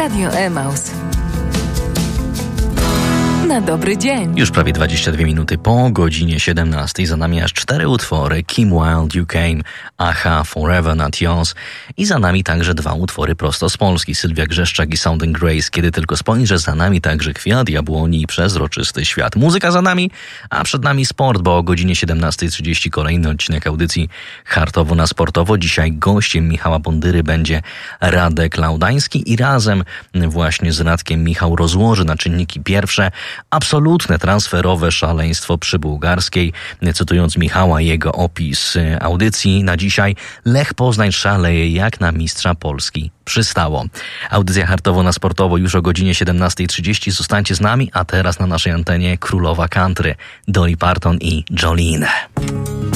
Radio Emaus. Na dobry dzień. Już prawie 22 minuty po godzinie 17. Za nami aż 4 utwory. Kim Wilde, You Came, Aha, Forever Not Yours. I za nami także 2 utwory prosto z Polski. Sylwia Grzeszczak i Sounding Grace. Kiedy tylko spojrzę, za nami także Kwiat Jabłoni i Przezroczysty Świat. Muzyka za nami, a przed nami sport, bo o godzinie 17:30 kolejny odcinek audycji Hartowo na Sportowo. Dzisiaj gościem Michała Bondyry będzie Radek Laudański i razem właśnie z Radkiem Michał rozłoży na czynniki pierwsze absolutne transferowe szaleństwo przy Bułgarskiej. Cytując Michała, jego opis audycji na dzisiaj: Lech Poznań szaleje jak na mistrza Polski przystało. Audycja Hartowo na Sportowo już o godzinie 17:30. Zostańcie z nami, a teraz na naszej antenie królowa country Dolly Parton i Jolene.